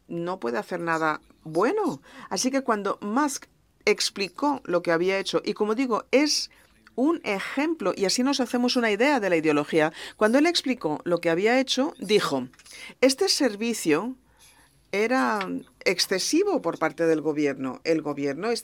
no puede hacer nada bueno. Así que cuando Musk explicó lo que había hecho, y como digo, es un ejemplo, y así nos hacemos una idea de la ideología. Cuando él explicó lo que había hecho, dijo, este servicio era excesivo por parte del gobierno. El gobierno